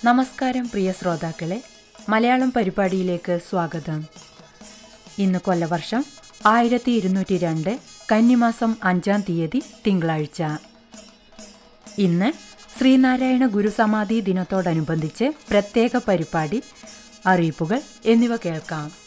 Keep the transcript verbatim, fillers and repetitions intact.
നമസ്കാരം പ്രിയ ശ്രോതാക്കളെ, മലയാളം പരിപാടിയിലേക്ക് സ്വാഗതം. ഇന്ന് കൊല്ലവർഷം ആയിരത്തി ഇരുന്നൂറ്റി രണ്ട് കന്നിമാസം അഞ്ചാം തീയതി തിങ്കളാഴ്ച. ഇന്ന് ശ്രീനാരായണ ഗുരുസമാധി ദിനത്തോടനുബന്ധിച്ച് പ്രത്യേക പരിപാടി, അറിയിപ്പുകൾ എന്നിവ കേൾക്കാം.